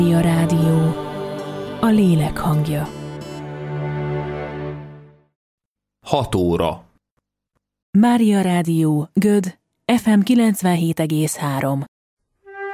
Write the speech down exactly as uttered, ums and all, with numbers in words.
Mária Rádió, a lélek hangja. Hat óra. Mária Rádió, Göd, ef em kilencvenhét egész három.